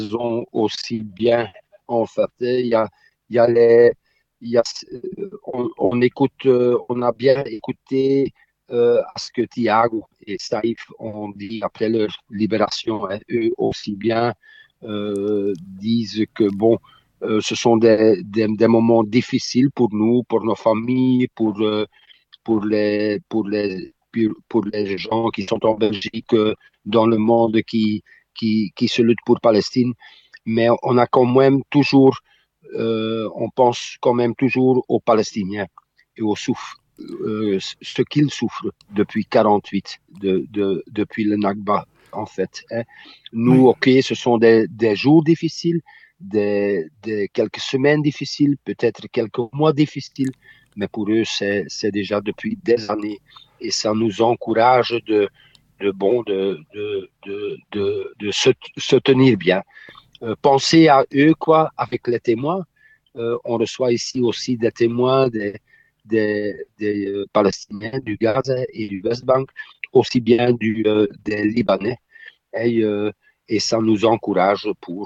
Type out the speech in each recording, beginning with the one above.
raison aussi bien, en fait. Il y a les, il y a, on écoute, on a bien écouté à ce que Thiago et Saïf ont dit après leur libération. Hein. Eux aussi bien disent que bon, ce sont des moments difficiles pour nous, pour nos familles, pour les gens qui sont en Belgique, dans le monde qui se luttent pour Palestine. Mais on a quand même toujours, on pense quand même toujours aux Palestiniens et ce qu'ils souffrent depuis 48, depuis le Nakba, en fait. Hein. Nous, Oui, OK, ce sont des jours difficiles, quelques semaines difficiles, peut-être quelques mois difficiles, mais pour eux, c'est déjà depuis des années et ça nous encourage se tenir bien. Pensez à eux, quoi, avec les témoins. On reçoit ici aussi des témoins des Palestiniens du Gaza et du West-Bank, aussi bien des Libanais. Et, euh, et ça nous encourage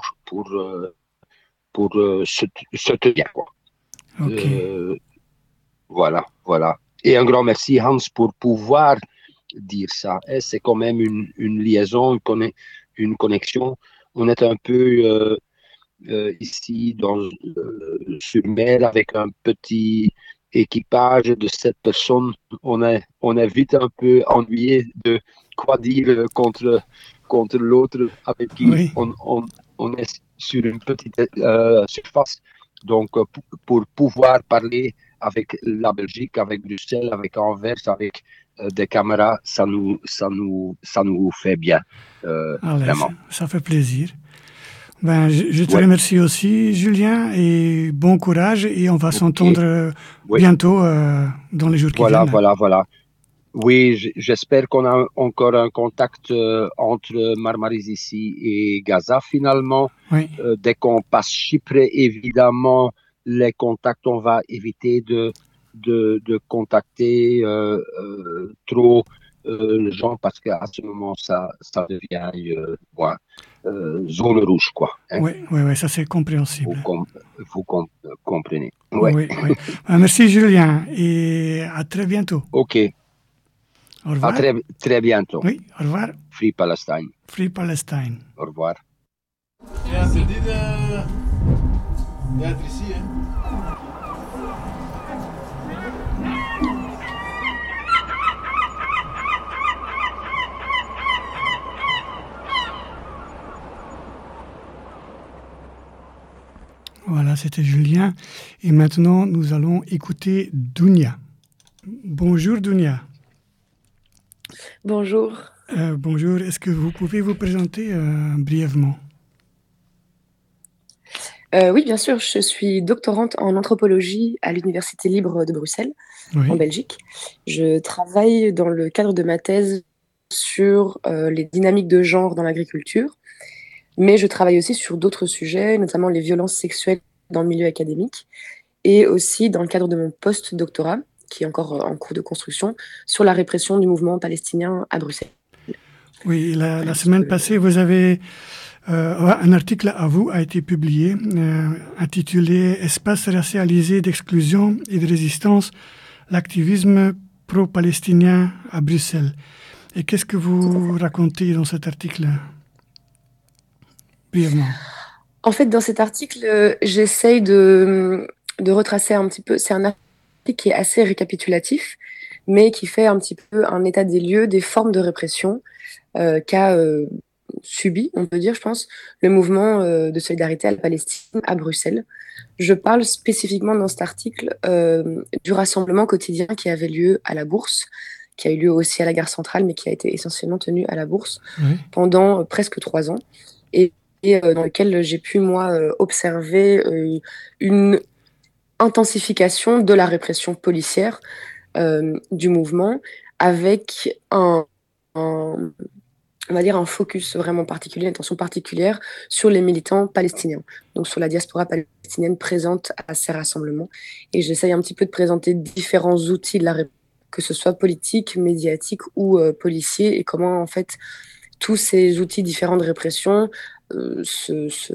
pour se tenir, quoi. ok. Euh, voilà, voilà. Et un grand merci, Hans, pour pouvoir dire ça. Et c'est quand même une liaison, une connexion. On est un peu ici sur mer avec un petit équipage de 7 personnes. On est vite un peu ennuyé de quoi dire contre l'autre avec qui Oui, on est sur une petite surface. Donc, pour pouvoir parler avec la Belgique, avec Bruxelles, avec Anvers, avec des caméras, ça nous fait bien, allez, vraiment. ça fait plaisir. Ben, je te Ouais, remercie aussi, Julien, et bon courage, et on va ok. s'entendre Oui, bientôt dans les jours qui voilà, viennent. voilà, voilà. Oui, j'espère qu'on a encore un contact entre Marmaris ici et Gaza finalement. Oui, Dès qu'on passe Chypre, évidemment, les contacts, on va éviter de contacter trop les gens parce qu'à ce moment, ça devient ouais, zone rouge, quoi. Hein. oui, oui, oui, ça c'est Vous, compréhensible. com- comprenez. Ouais. Oui, oui. Ben, merci, Julien, et à très bientôt. OK. Au À revoir. très bientôt. Oui, au revoir. Free Palestine. Free Palestine. Au revoir. Ja, ze dit ja, het is hier. Voilà, c'était Julien. Et maintenant, nous allons écouter Dounia. Bonjour, Dounia. Bonjour. Bonjour, est-ce que vous pouvez vous présenter brièvement? Oui, bien sûr, je suis doctorante en anthropologie à l'Université libre de Bruxelles, en Oui, Belgique. Je travaille dans le cadre de ma thèse sur les dynamiques de genre dans l'agriculture, mais je travaille aussi sur d'autres sujets, notamment les violences sexuelles dans le milieu académique, et aussi dans le cadre de mon post-doctorat, qui est encore en cours de construction, sur la répression du mouvement palestinien à Bruxelles. oui, Voilà la un petit semaine peu. passée, vous avez un article à vous a été publié intitulé Espace racialisé d'exclusion et de résistance, l'activisme pro-palestinien à Bruxelles. Et qu'est-ce que Tout à vous fait. racontez dans cet article, brièvement? En fait, dans cet article, j'essaye de retracer un petit peu. C'est un article qui est assez récapitulatif, mais qui fait un petit peu un état des lieux des formes de répression qu'a subi, on peut dire, je pense, le mouvement de solidarité à la Palestine à Bruxelles. Je parle spécifiquement dans cet article du rassemblement quotidien qui avait lieu à la Bourse, qui a eu lieu aussi à la gare centrale, mais qui a été essentiellement tenu à la Bourse Oui, pendant presque 3 ans, et dans lequel j'ai pu, moi, observer une intensification de la répression policière du mouvement, avec un, on va dire un focus vraiment particulier, une attention particulière sur les militants palestiniens, donc sur la diaspora palestinienne présente à ces rassemblements. Et j'essaye un petit peu de présenter différents outils de la répression, que ce soit politique, médiatique ou policier, et comment en fait tous ces outils différents de répression ce